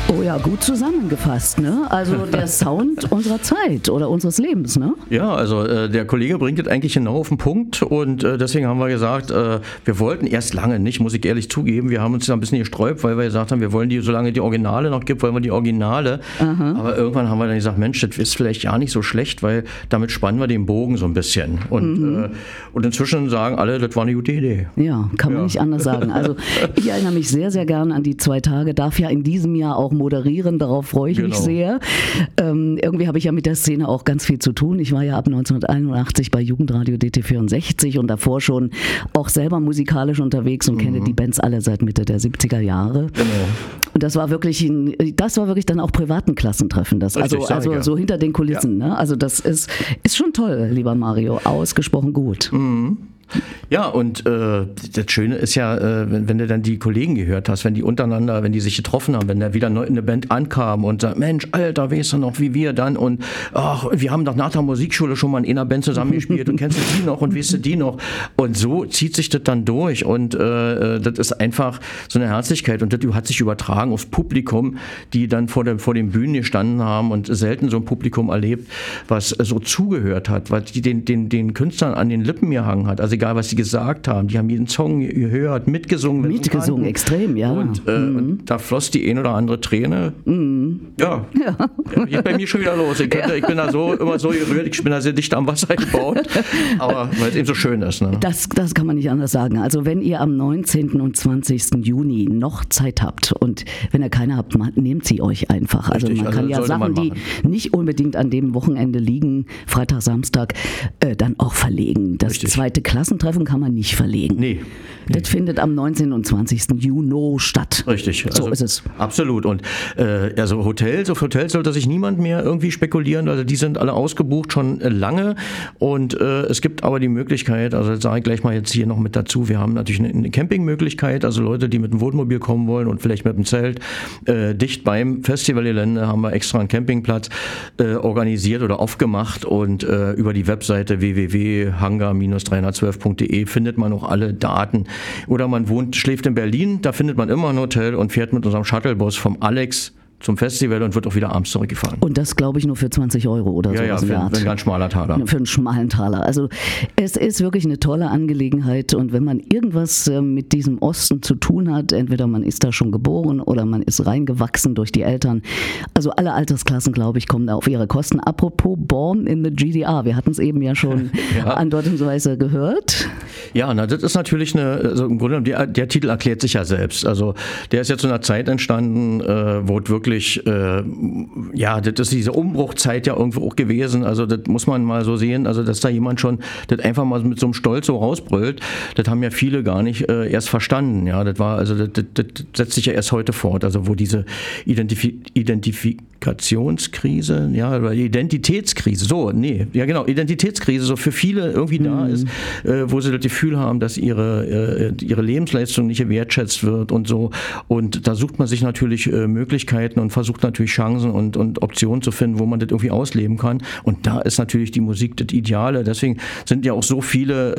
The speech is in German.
Oh ja, gut zusammengefasst, ne? Also der Sound unserer Zeit oder unseres Lebens, ne? Ja, also der Kollege bringt es eigentlich genau auf den Punkt und deswegen haben wir gesagt, wir wollten erst lange nicht, muss ich ehrlich zugeben, wir haben uns da ein bisschen gesträubt, weil wir gesagt haben, wir wollen die, solange die Originale noch gibt, wollen wir die Originale. Aha. Aber irgendwann haben wir dann gesagt, Mensch, das ist vielleicht ja nicht so schlecht, weil damit spannen wir den Bogen so ein bisschen. Und inzwischen sagen alle, das war eine gute Idee. Ja, kann man nicht anders sagen. Also ich erinnere mich sehr, sehr gern an die 2 Tage, darf ja in diesem Jahr auch moderieren, darauf freue ich mich sehr. Irgendwie habe ich ja mit der Szene auch ganz viel zu tun. Ich war ja ab 1981 bei Jugendradio DT64 und davor schon auch selber musikalisch unterwegs und kenne die Bands alle seit Mitte der 70er Jahre. Genau. Und das war wirklich dann auch privaten Klassentreffen. Also so hinter den Kulissen. Ja. Ne? Also das ist schon toll, lieber Mario, ausgesprochen gut. Mhm. Ja, und das Schöne ist ja, wenn du dann die Kollegen gehört hast, wenn die untereinander, wenn die sich getroffen haben, wenn da wieder neu in eine Band ankam und sagt, Mensch, Alter, weißt du noch, wie wir dann und wir haben doch nach der Musikschule schon mal in einer Band zusammengespielt und kennst du die noch und weißt du die noch und so zieht sich das dann durch und das ist einfach so eine Herzlichkeit und das hat sich übertragen aufs Publikum, die dann vor den Bühnen gestanden haben und selten so ein Publikum erlebt, was so zugehört hat, was die den Künstlern an den Lippen gehangen hat, also egal, was sie gesagt haben. Die haben jeden Song gehört, mitgesungen. Mitgesungen, extrem, ja. Und da floss die ein oder andere Träne. Ja. Geht bei mir schon wieder los. Ich bin da immer so gerührt, ich bin da sehr dicht am Wasser gebaut. Aber weil es eben so schön ist. Ne? Das kann man nicht anders sagen. Also wenn ihr am 19. und 20. Juni noch Zeit habt und wenn ihr keine habt, nehmt sie euch einfach. Also man kann ja Sachen, die nicht unbedingt an dem Wochenende liegen, Freitag, Samstag, dann auch verlegen. Das zweite Klassentreffen kann man nicht verlegen. Nee. Das findet am 19. und 20. Juni statt. Richtig. So ist es. Absolut. Und auf Hotels sollte sich niemand mehr irgendwie spekulieren. Also die sind alle ausgebucht schon lange. Und es gibt aber die Möglichkeit, also das sage ich gleich mal jetzt hier noch mit dazu, wir haben natürlich eine Campingmöglichkeit, also Leute, die mit dem Wohnmobil kommen wollen und vielleicht mit dem Zelt. Dicht beim Festivalgelände haben wir extra einen Campingplatz organisiert oder aufgemacht und über die Webseite www.hangar-312.de findet man auch alle Daten. Oder man schläft in Berlin, da findet man immer ein Hotel und fährt mit unserem Shuttlebus vom Alex zum Festival und wird auch wieder abends zurückgefahren. Und das, glaube ich, nur für 20 Euro oder so. Ja, für einen ganz schmaler Taler. Für einen schmalen Taler. Also es ist wirklich eine tolle Angelegenheit und wenn man irgendwas mit diesem Osten zu tun hat, entweder man ist da schon geboren oder man ist reingewachsen durch die Eltern. Also alle Altersklassen, glaube ich, kommen da auf ihre Kosten. Apropos Born in the GDR, wir hatten es eben ja schon andeutungsweise gehört. Ja, das ist natürlich also im Grunde genommen, der Titel erklärt sich ja selbst. Also der ist ja zu einer Zeit entstanden, wo es wirklich das ist diese Umbruchzeit ja irgendwo auch gewesen, also das muss man mal so sehen, also dass da jemand schon das einfach mal mit so einem Stolz so rausbrüllt, das haben ja viele gar nicht erst verstanden, ja, das setzt sich ja erst heute fort, also wo diese Identifikationskrise, oder Identitätskrise, Identitätskrise so für viele irgendwie da ist, wo sie das Gefühl haben, dass ihre Lebensleistung nicht gewertschätzt wird und so, und da sucht man sich natürlich Möglichkeiten und versucht natürlich Chancen und Optionen zu finden, wo man das irgendwie ausleben kann. Und da ist natürlich die Musik das Ideale. Deswegen sind ja auch so viele